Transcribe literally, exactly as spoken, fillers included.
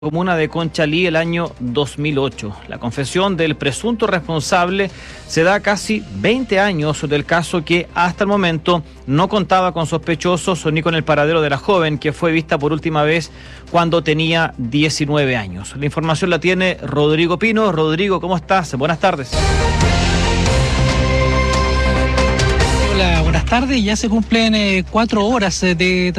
Comuna de Conchalí el año dos mil ocho. La confesión del presunto responsable se da a casi veinte años del caso que hasta el momento no contaba con sospechosos ni con el paradero de la joven que fue vista por última vez cuando tenía diecinueve años. La información la tiene Rodrigo Pino. Rodrigo, ¿cómo estás? Buenas tardes. Hola, buenas tardes. Ya se cumplen eh, cuatro horas eh, de